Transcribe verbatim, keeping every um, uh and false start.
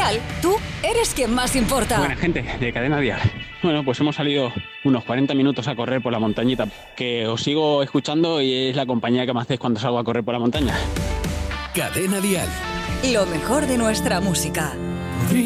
Dial, tú eres quien más importa. Buena gente de Cadena Dial. Bueno, pues hemos salido unos cuarenta minutos a correr por la montañita, que os sigo escuchando y es la compañía que me hacéis cuando salgo a correr por la montaña. Cadena Dial. Lo mejor de nuestra música.